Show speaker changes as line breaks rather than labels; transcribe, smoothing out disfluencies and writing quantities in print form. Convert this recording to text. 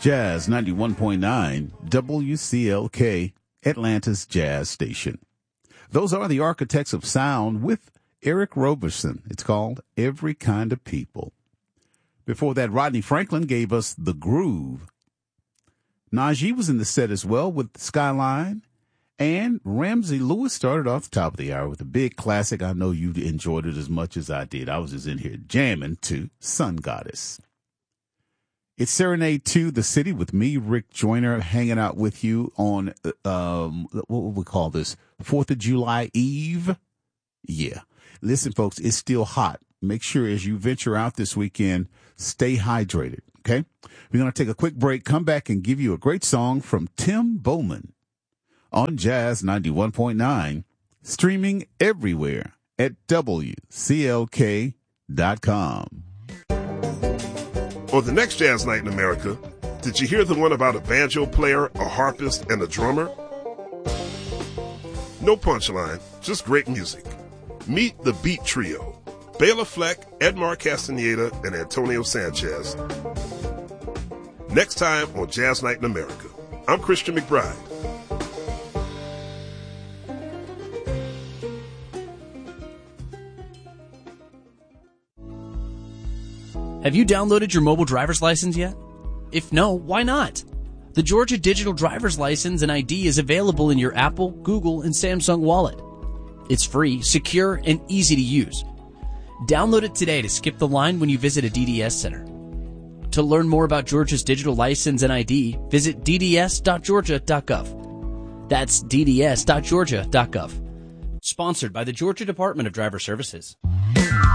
Jazz 91.9 WCLK, Atlanta's Jazz Station. Those are the Architects of Sound with Eric Roberson. It's called Every Kind of People. Before that, Rodney Franklin gave us The Groove. Najee was in the set as well with Skyline. And Ramsey Lewis started off the top of the hour with a big classic. I know you enjoyed it as much as I did. I was just in here jamming to Sun Goddess. It's Serenade to the City with me, Rick Joyner, hanging out with you on, what would we call this, 4th of July Eve? Yeah. Listen, folks, it's still hot. Make sure as you venture out this weekend, stay hydrated, okay? We're going to take a quick break, come back and give you a great song from Tim Bowman on Jazz 91.9, streaming everywhere at WCLK.com.
On the next Jazz Night in America, did you hear the one about a banjo player, a harpist, and a drummer? No punchline, just great music. Meet the Beat Trio, Bela Fleck, Edmar Castaneda, and Antonio Sanchez. Next time on Jazz Night in America. I'm Christian McBride.
Have you downloaded your mobile driver's license yet? If no, why not? The Georgia Digital Driver's License and ID is available in your Apple, Google, and Samsung wallet. It's free, secure, and easy to use. Download it today to skip the line when you visit a DDS center. To learn more about Georgia's digital license and ID, visit dds.georgia.gov. That's dds.georgia.gov. Sponsored by the Georgia Department of Driver Services.